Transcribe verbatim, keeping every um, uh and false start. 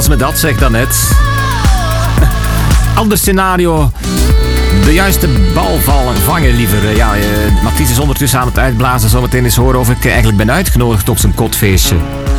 als me dat zegt dan net. Ander scenario. De juiste bal vallen, vangen liever. Ja, Mathies is ondertussen aan het uitblazen. Zometeen eens horen of ik eigenlijk ben uitgenodigd op zijn kotfeestje.